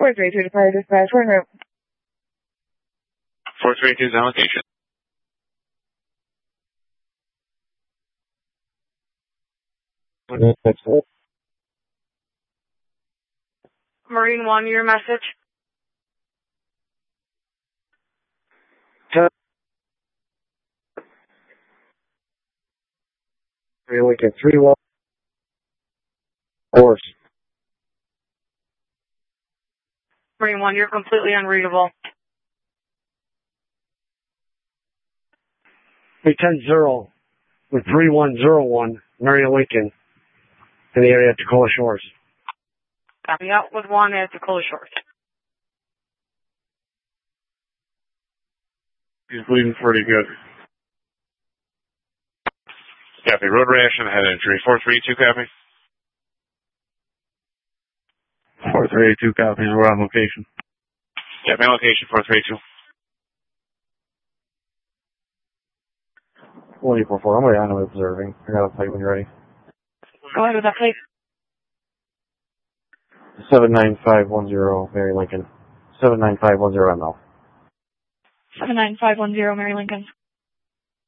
432 to Fire Dispatch. We're en route. 432 is on location. Marine 1, your message. Lincoln 3-1. Horse. Marine 1, you're completely unreadable. 310 with 3101 Mary Lincoln in the area of Tacoma Shores. Copy out with 1 at Tacoma Shores. He's bleeding pretty good. Copy. Road rash and head injury. 432, copy. 432, copy. We're on location. Copy on location, 432. 144. I'm already on observing. I got a plate when you're ready. Go ahead with that, please. 79510 Mary Lincoln. 79510 ML. 79510 Mary Lincoln.